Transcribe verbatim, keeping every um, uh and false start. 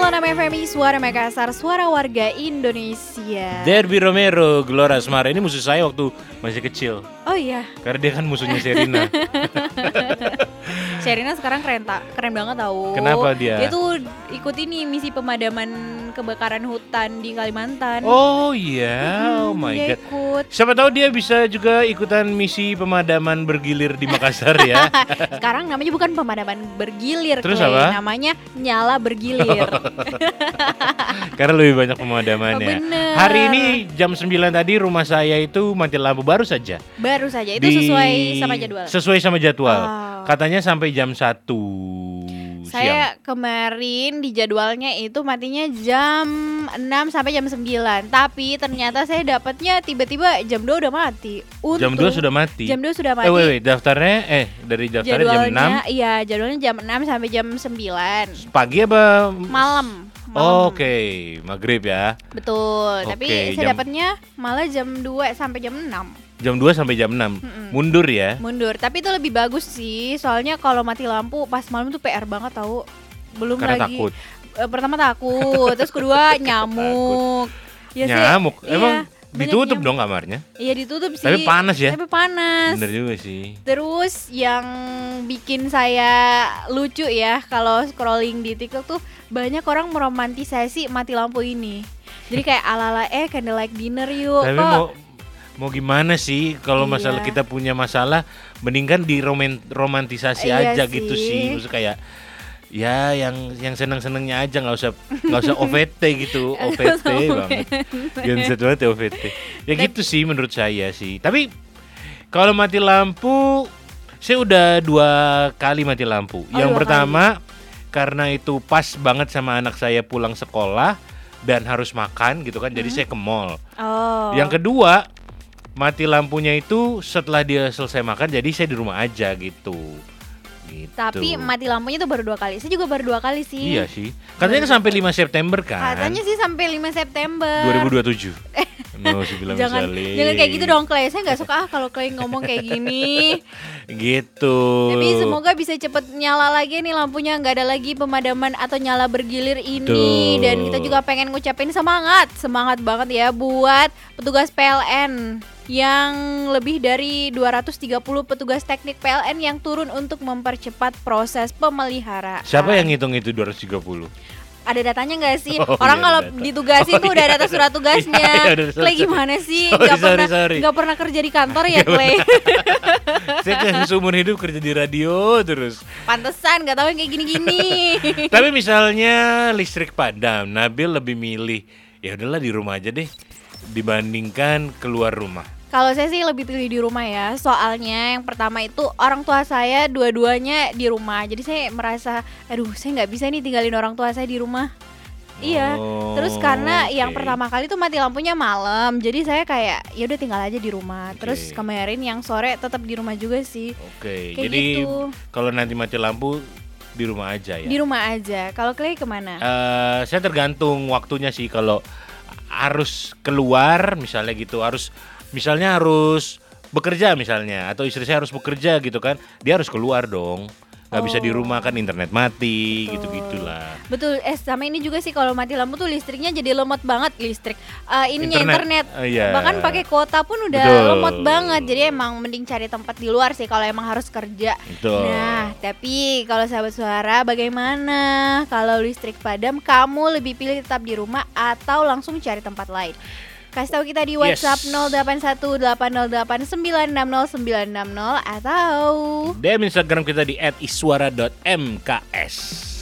sembilan enam F M I Suara Makassar, suara warga Indonesia. Derby Romero, Gelora Asmara. Ini musuh saya waktu masih kecil. Oh iya. Karena dia kan musuhnya Sherina. Sherina sekarang keren tak, keren banget tahu. Kenapa dia? Dia tuh ikut ini misi pemadaman kebakaran hutan di Kalimantan. Oh iya, hmm, oh my dia god. Ikut. Siapa tahu dia bisa juga ikutan misi pemadaman bergilir di Makassar ya. Sekarang namanya bukan pemadaman bergilir, Terus Clay. apa? Namanya nyala bergilir. Karena lebih banyak pemadamannya. Oh, bener. Hari ini jam sembilan tadi rumah saya itu mati lampu baru saja. Baru saja, itu Di- sesuai sama jadwal. Sesuai sama jadwal. Oh. Katanya sampai jam satu siang. Saya kemarin di jadwalnya itu matinya jam enam sampai jam sembilan. Tapi ternyata saya dapatnya tiba-tiba jam dua udah mati. Untung, Jam dua sudah mati. Jam dua sudah mati. Eh wait, wait, daftarnya eh dari daftarnya jam enam Iya, jadwalnya jam enam sampai jam sembilan. pagi apa Malam. Malam. Oh, Oke, okay. Maghrib ya. Betul, Oke, tapi jam- saya dapatnya malah jam dua sampai jam enam. Jam dua sampai jam enam. Mm-mm. Mundur ya. Mundur, tapi itu lebih bagus sih. Soalnya kalau mati lampu pas malam tuh P R banget tahu. Belum Karena lagi. takut. Eh, pertama takut, terus kedua nyamuk. Ya sih, Nyamuk. iya, Emang banyak ditutup nyamuk. dong kamarnya. Iya ditutup sih. Tapi panas ya? Tapi panas. Bener juga sih. Terus yang bikin saya lucu ya kalau scrolling di TikTok tuh banyak orang meromantisasi mati lampu ini. Jadi kayak ala-ala eh candlelight dinner yuk. Tapi Kok mau mau gimana sih kalau Iya. masalah kita punya masalah mendingan di romantisasi Iya aja sih. gitu sih. Maksudnya kayak ya yang yang seneng-senengnya aja, nggak usah nggak usah O V T gitu. O V T banget. Genset banget ya O V T. Ya gitu sih menurut saya sih. Tapi kalau mati lampu saya udah dua kali mati lampu. Oh, Yang dua pertama karena itu pas banget sama anak saya pulang sekolah dan harus makan gitu kan. Jadi saya ke mall. Oh. Yang kedua, mati lampunya itu setelah dia selesai makan, jadi saya di rumah aja gitu. Gitu. Tapi mati lampunya tuh baru dua kali. Saya juga baru dua kali sih. Iya sih. Katanya kan sampai lima September kan? Katanya sih sampai lima September. dua ribu dua puluh tujuh. No, jangan jangan kayak gitu dong Clay. Saya nggak suka ah kalau Clay ngomong kayak gini. Gitu. Tapi semoga bisa cepet nyala lagi nih lampunya, nggak ada lagi pemadaman atau nyala bergilir ini. Tuh. Dan kita juga pengen ngucapin semangat, semangat banget ya buat petugas P L N yang lebih dari dua ratus tiga puluh petugas teknik P L N yang turun untuk mempercepat proses pemeliharaan. Siapa yang ngitung itu dua ratus tiga puluh? Ada datanya nggak sih? Oh, Orang iya, kalau ada data. ditugasin Oh, tuh udah iya, ada surat tugasnya. Iya, iya, udah, sorry, Clay sorry. gimana sih? Sorry, Gak pernah, sorry, sorry. gak pernah kerja di kantor ya Clay? Saya kan seumur hidup kerja di radio terus. Pantesan gak tahu yang kayak gini-gini. Tapi misalnya listrik padam, Nabil lebih milih ya udahlah di rumah aja deh dibandingkan keluar rumah. Kalau saya sih lebih pilih di rumah ya. Soalnya yang pertama itu orang tua saya dua-duanya di rumah. Jadi saya merasa aduh saya nggak bisa nih tinggalin orang tua saya di rumah. Iya. Oh, Terus karena yang oke. pertama kali tuh mati lampunya malam. Jadi saya kayak ya udah tinggal aja di rumah. Oke. Terus kemarin yang sore tetap di rumah juga sih. Oke, Kayak jadi gitu. kalau nanti mati lampu di rumah aja ya. Di rumah aja. Kalau Clay kemana? Eh, saya tergantung waktunya sih. Kalau harus keluar misalnya gitu, harus misalnya harus bekerja misalnya, atau istri saya harus bekerja gitu kan, dia harus keluar dong. Nggak bisa di Oh. rumah kan, internet mati, Betul. gitu-gitulah. Betul, eh sama ini juga sih kalau mati lampu tuh listriknya jadi lemot banget listrik. Eh ininya internet, Internet, eh, iya. bahkan pakai kuota pun udah Betul. lemot banget. Jadi emang mending cari tempat di luar sih kalau emang harus kerja. Betul. Nah, tapi kalau sahabat suara bagaimana? Kalau listrik padam, kamu lebih pilih tetap di rumah atau langsung cari tempat lain? Kasih tahu kita di WhatsApp Yes. nol delapan satu delapan nol delapan sembilan enam nol sembilan enam nol atau D M Instagram kita di et iswara dot m k s.